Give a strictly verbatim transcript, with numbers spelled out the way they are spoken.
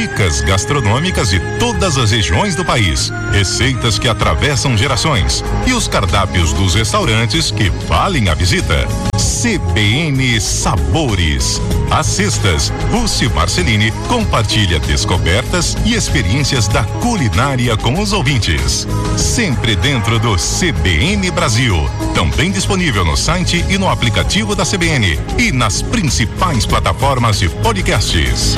dicas gastronômicas de todas as regiões do país, receitas que atravessam gerações e os cardápios dos restaurantes que valem a visita. C B N Sabores. Às sextas, Rússio Marcelini compartilha descobertas e experiências da culinária com os ouvintes. Sempre dentro do C B N Brasil. Também disponível no site e no aplicativo da C B N e nas principais plataformas de podcasts.